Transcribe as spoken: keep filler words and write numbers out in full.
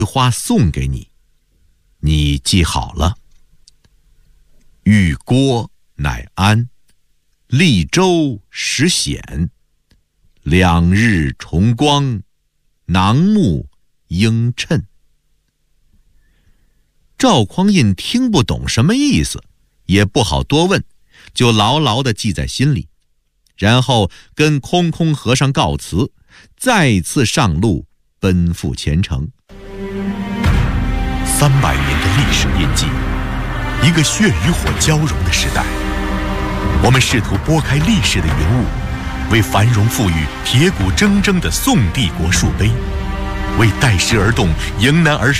话送给你，你记好了。玉郭乃安，利州实显，两日重光，囊目应衬。赵匡胤听不懂什么意思，也不好多问，就牢牢地记在心里，然后跟空空和尚告辞，再次上路奔赴前程。 三百年的历史印记，一个血与火交融的时代。我们试图拨开历史的云雾，为繁荣富裕、铁骨铮铮的宋帝国树碑，为待时而动、迎难而上